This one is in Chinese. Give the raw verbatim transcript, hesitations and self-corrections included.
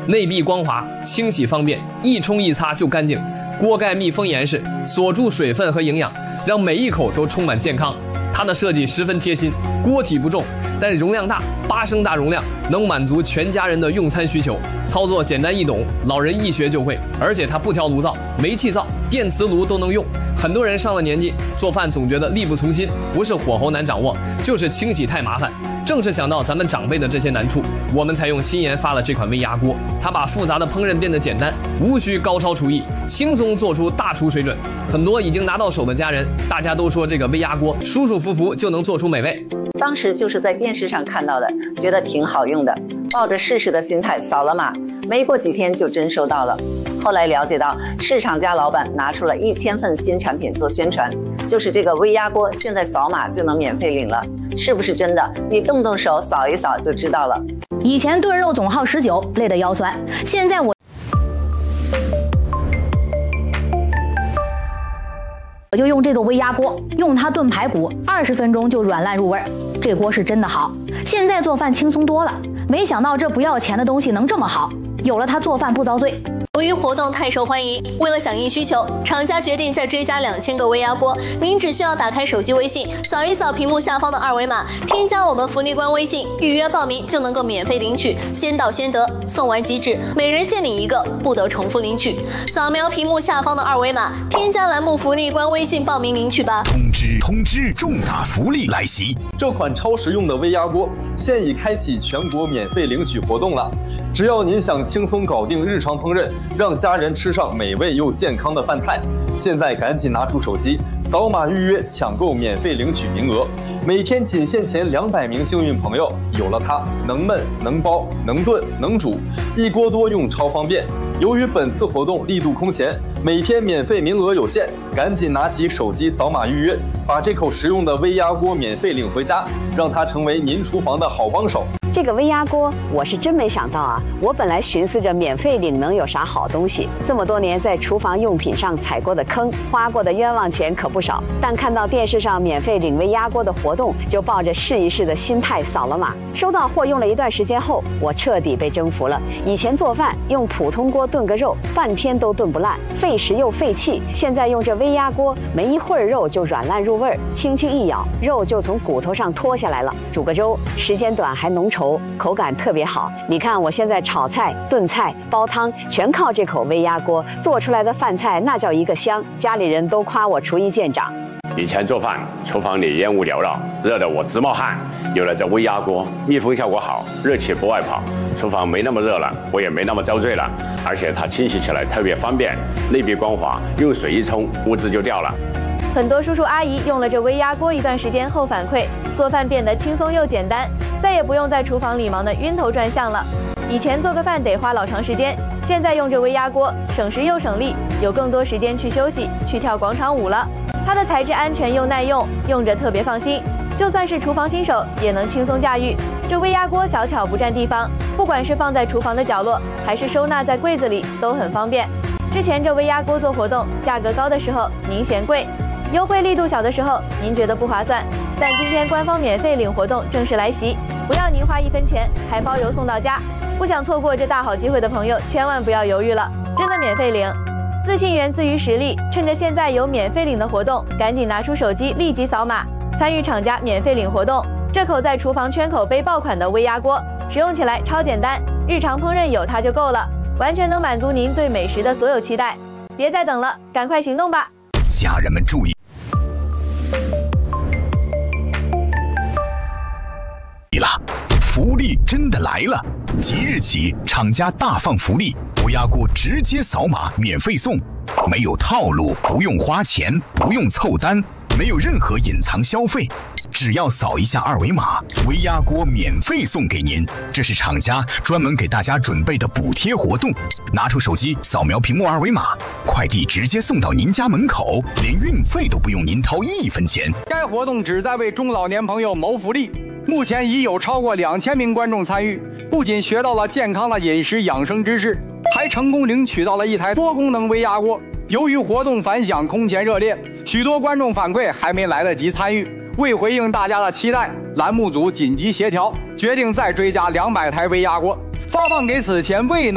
内壁光滑，清洗方便，一冲一擦就干净。锅盖密封严实，锁住水分和营养，让每一口都充满健康。它的设计十分贴心，锅体不重，但容量大，八升大容量，能满足全家人的用餐需求。操作简单易懂，老人一学就会。而且它不挑炉灶，煤气灶、电磁炉都能用。很多人上了年纪，做饭总觉得力不从心，不是火候难掌握，就是清洗太麻烦。正是想到咱们长辈的这些难处，我们才用新研发了这款微压锅。它把复杂的烹饪变得简单，无需高超厨艺，轻松做出大厨水准。很多已经拿到手的家人，大家都说这个微压锅舒舒服服就能做出美味。 当时就是在电视上看到的，觉得挺好用的，抱着试试的心态扫了码，没过几天就真收到了。后来了解到，市场家老板拿出了一千份新产品做宣传，就是这个微压锅，现在扫码就能免费领了，是不是真的？你动动手扫一扫就知道了。 以前炖肉总耗十九，累得腰酸，现在我我就用这个微压锅，用它炖排骨，二十分钟就软烂入味儿。这锅是真的好，现在做饭轻松多了。没想到这不要钱的东西能这么好，有了它做饭不遭罪。 由于活动太受欢迎，为了响应需求，厂家决定再追加两千个微压锅。您只需要打开手机微信，扫一扫屏幕下方的二维码，添加我们福利官微信，预约报名就能够免费领取，先到先得，送完即止，每人限领一个，不得重复领取。扫描屏幕下方的二维码，添加栏目福利官微信报名领取吧。 通知通知，重大福利来袭！ 这款超实用的微压锅现已开启全国免费领取活动了。只要您想轻松搞定日常烹饪，让家人吃上美味又健康的饭菜，现在赶紧拿出手机，扫码预约抢购免费领取名额。每天仅限前两百名幸运朋友，有了它，能焖能包能炖能煮，一锅多用超方便。由于本次活动力度空前，每天免费名额有限，赶紧拿起手机扫码预约，把这口实用的微压锅免费领回家，让它成为您厨房的好帮手。 这个微压锅我是真没想到啊！我本来寻思着免费领能有啥好东西，这么多年在厨房用品上踩过的坑，花过的冤枉钱可不少。但看到电视上免费领微压锅的活动，就抱着试一试的心态扫了码。收到货用了一段时间后，我彻底被征服了。以前做饭用普通锅炖个肉，半天都炖不烂，费时又费气。现在用这微压锅，没一会儿肉就软烂入味儿，轻轻一咬，肉就从骨头上脱下来了。煮个粥，时间短还浓稠，口感特别好。你看我现在炒菜、炖菜、煲汤，全靠这口微压锅做出来的饭菜，那叫一个香。家里人都夸我厨艺见长。 以前做饭，厨房里烟雾缭绕，热得我直冒汗。有了这微压锅，密封效果好，热气不外跑，厨房没那么热了，我也没那么遭罪了。而且它清洗起来特别方便，内壁光滑，用水一冲，污渍就掉了。 很多叔叔阿姨用了这微压锅一段时间后反馈，做饭变得轻松又简单，再也不用在厨房里忙得晕头转向了。以前做个饭得花老长时间，现在用这微压锅省时又省力，有更多时间去休息，去跳广场舞了。它的材质安全又耐用，用着特别放心，就算是厨房新手也能轻松驾驭。这微压锅小巧不占地方，不管是放在厨房的角落，还是收纳在柜子里，都很方便。之前这微压锅做活动，价格高的时候您嫌贵，优惠力度小的时候您觉得不划算，但今天官方免费领活动正式来袭，不要您花一分钱，还包邮送到家。不想错过这大好机会的朋友，千万不要犹豫了，真的免费领。自信源自于实力，趁着现在有免费领的活动，赶紧拿出手机立即扫码，参与厂家免费领活动。这口在厨房圈口杯爆款的微压锅，使用起来超简单，日常烹饪有它就够了，完全能满足您对美食的所有期待。别再等了，赶快行动吧！ 家人们注意了，福利真的来了！即日起，厂家大放福利，微压锅直接扫码免费送，没有套路，不用花钱，不用凑单，没有任何隐藏消费，只要扫一下二维码，微压锅免费送给您。这是厂家专门给大家准备的补贴活动，拿出手机扫描屏幕二维码，快递直接送到您家门口，连运费都不用您掏一分钱。 该活动旨在为中老年朋友谋福利，目前已有超过两千名观众参与，不仅学到了健康的饮食养生知识，还成功领取到了一台多功能微压锅。由于活动反响空前热烈，许多观众反馈还没来得及参与。为回应大家的期待，栏目组紧急协调，决定再追加两百台微压锅，发放给此前未能